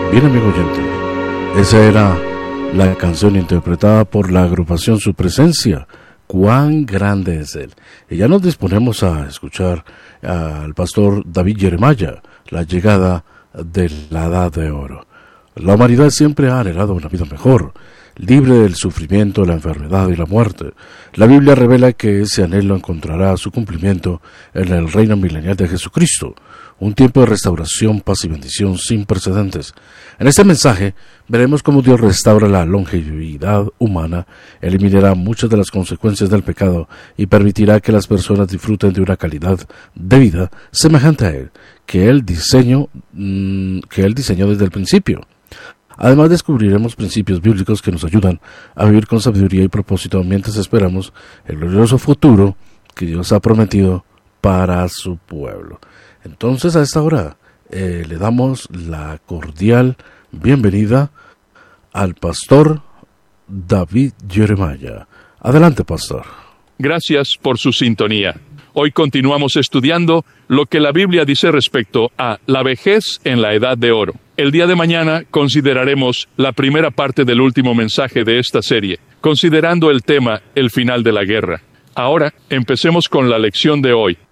Bien, amigo oyente, esa era la canción interpretada por la agrupación Su Presencia. Cuán grande es Él. Y ya nos disponemos a escuchar al pastor David Jeremiah, la llegada de la Edad de Oro. La humanidad siempre ha anhelado una vida mejor, libre del sufrimiento, la enfermedad y la muerte. La Biblia revela que ese anhelo encontrará su cumplimiento en el reino milenial de Jesucristo, un tiempo de restauración, paz y bendición sin precedentes. En este mensaje veremos cómo Dios restaura la longevidad humana, eliminará muchas de las consecuencias del pecado y permitirá que las personas disfruten de una calidad de vida semejante a Él, que Él diseñó desde el principio. Además descubriremos principios bíblicos que nos ayudan a vivir con sabiduría y propósito mientras esperamos el glorioso futuro que Dios ha prometido para su pueblo. Entonces a esta hora le damos la cordial bienvenida al pastor David Jeremiah. Adelante, pastor. Gracias por su sintonía. Hoy continuamos estudiando lo que la Biblia dice respecto a la vejez en la Edad de Oro. El día de mañana consideraremos la primera parte del último mensaje de esta serie, considerando el tema el final de la guerra. Ahora empecemos con la lección de hoy.